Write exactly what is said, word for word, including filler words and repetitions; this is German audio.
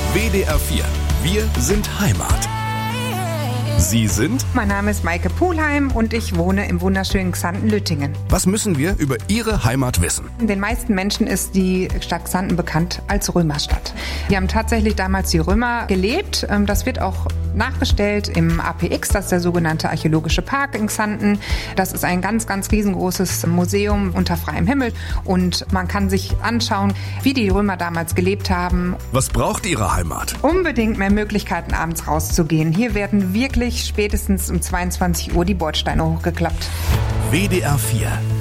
W D R vier. Wir sind Heimat. Sie sind? Mein Name ist Maike Pulheim und ich wohne im wunderschönen Xanten-Lüttingen. Was müssen wir über Ihre Heimat wissen? Den meisten Menschen ist die Stadt Xanten bekannt als Römerstadt. Hier haben tatsächlich damals die Römer gelebt. Das wird auch nachgestellt im A P X, das ist der sogenannte Archäologische Park in Xanten. Das ist ein ganz, ganz riesengroßes Museum unter freiem Himmel und man kann sich anschauen, wie die Römer damals gelebt haben. Was braucht Ihre Heimat? Unbedingt mehr Möglichkeiten, abends rauszugehen. Hier werden wirklich spätestens um zweiundzwanzig Uhr die Bordsteine hochgeklappt. W D R vier.